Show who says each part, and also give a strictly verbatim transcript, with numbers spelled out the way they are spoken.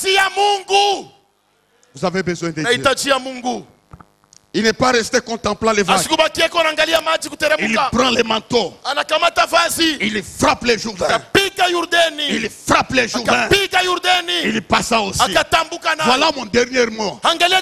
Speaker 1: Vous avez besoin de Dieu.
Speaker 2: Nahitaji Mungu.
Speaker 1: Il n'est pas resté contemplant les vagues. Il prend les manteaux. Il frappe les Jourdains. Il frappe les Jourdains. Il passa aussi. Voilà mon dernier mot.